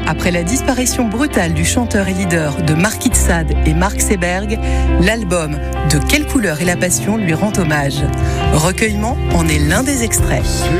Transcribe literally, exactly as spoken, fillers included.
après la disparition brutale du chanteur et leader de Marquis de Sade et Mark Seberg, l'album De quelle couleur est la passion lui rend hommage. Recueillement en est l'un des extraits.